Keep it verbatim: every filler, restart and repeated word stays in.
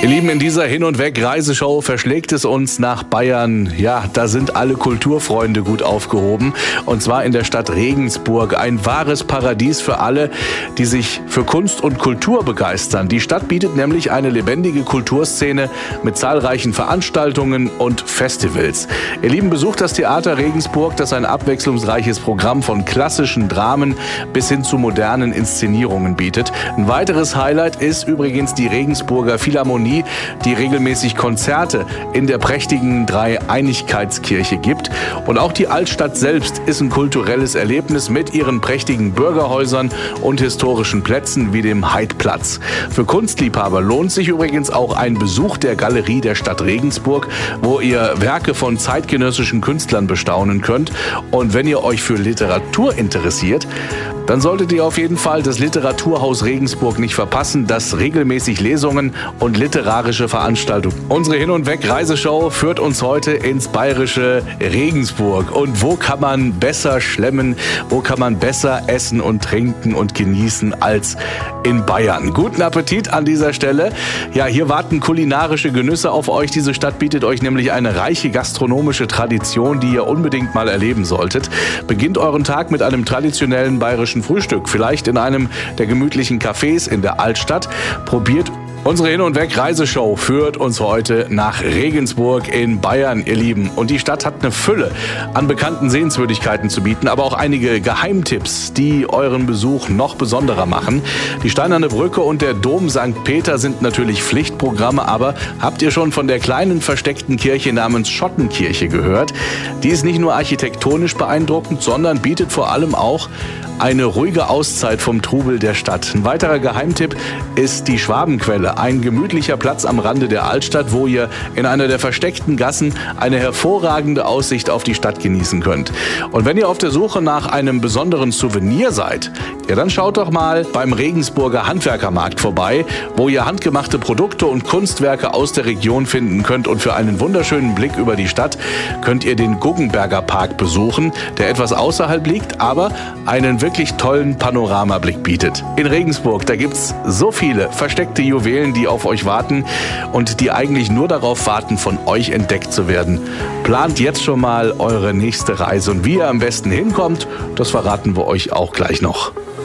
Ihr Lieben, in dieser Hin- und Weg-Reiseshow verschlägt es uns nach Bayern. Ja, da sind alle Kulturfreunde gut aufgehoben. Und zwar in der Stadt Regensburg. Ein wahres Paradies für alle, die sich für Kunst und Kultur begeistern. Die Stadt bietet nämlich eine lebendige Kulturszene mit zahlreichen Veranstaltungen und Festivals. Ihr Lieben, besucht das Theater Regensburg, das ein abwechslungsreiches Programm von klassischen Dramen bis hin zu modernen Inszenierungen bietet. Ein weiteres Highlight ist übrigens die Regensburger Philharmonie, die regelmäßig Konzerte in der prächtigen Dreieinigkeitskirche gibt. Und auch die Altstadt selbst ist ein kulturelles Erlebnis mit ihren prächtigen Bürgerhäusern und historischen Plätzen wie dem Heidplatz. Für Kunstliebhaber lohnt sich übrigens auch ein Besuch der Galerie der Stadt Regensburg, wo ihr Werke von zeitgenössischen Künstlern bestaunen könnt. Und wenn ihr euch für Literatur interessiert, dann solltet ihr auf jeden Fall das Literaturhaus Regensburg nicht verpassen, das regelmäßig Lesungen und literarische Veranstaltungen. Unsere Hin- und Weg-Reiseshow führt uns heute ins bayerische Regensburg. Und wo kann man besser schlemmen, wo kann man besser essen und trinken und genießen als in Bayern? Guten Appetit an dieser Stelle. Ja, hier warten kulinarische Genüsse auf euch. Diese Stadt bietet euch nämlich eine reiche gastronomische Tradition, die ihr unbedingt mal erleben solltet. Beginnt euren Tag mit einem traditionellen bayerischen Frühstück, vielleicht in einem der gemütlichen Cafés in der Altstadt. Probiert Unsere Hin- und Weg-Reiseshow führt uns heute nach Regensburg in Bayern, ihr Lieben. Und die Stadt hat eine Fülle an bekannten Sehenswürdigkeiten zu bieten, aber auch einige Geheimtipps, die euren Besuch noch besonderer machen. Die Steinerne Brücke und der Dom Sankt Peter sind natürlich Pflichtprogramme, aber habt ihr schon von der kleinen versteckten Kirche namens Schottenkirche gehört? Die ist nicht nur architektonisch beeindruckend, sondern bietet vor allem auch eine ruhige Auszeit vom Trubel der Stadt. Ein weiterer Geheimtipp ist die Schwabenquelle, ein gemütlicher Platz am Rande der Altstadt, wo ihr in einer der versteckten Gassen eine hervorragende Aussicht auf die Stadt genießen könnt. Und wenn ihr auf der Suche nach einem besonderen Souvenir seid, ja, dann schaut doch mal beim Regensburger Handwerkermarkt vorbei, wo ihr handgemachte Produkte und Kunstwerke aus der Region finden könnt. Und für einen wunderschönen Blick über die Stadt könnt ihr den Guggenberger Park besuchen, der etwas außerhalb liegt, aber einen wirklich tollen Panoramablick bietet. In Regensburg, da gibt's so viele versteckte Juwelen, die auf euch warten und die eigentlich nur darauf warten, von euch entdeckt zu werden. Plant jetzt schon mal eure nächste Reise und wie ihr am besten hinkommt, das verraten wir euch auch gleich noch.